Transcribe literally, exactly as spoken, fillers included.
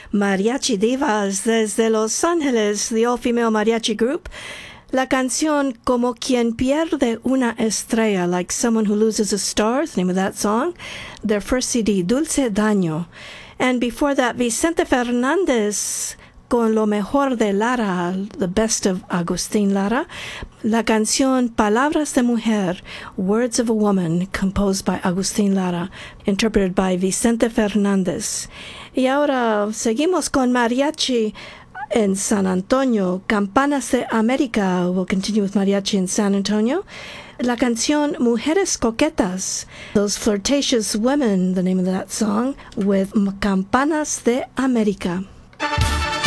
Mariachi Divas desde Los Ángeles, the all-female mariachi group. La canción Como quien pierde una estrella, like someone who loses a star, the name of that song. Their first C D, Dulce Daño. And before that, Vicente Fernández con lo mejor de Lara, the best of Agustín Lara. La canción Palabras de Mujer, Words of a Woman, composed by Agustín Lara, interpreted by Vicente Fernández. Y ahora seguimos con mariachi en San Antonio, Campanas de América. We'll continue with mariachi in San Antonio. La canción Mujeres Coquetas, Those Flirtatious Women, the name of that song, with Campanas de América.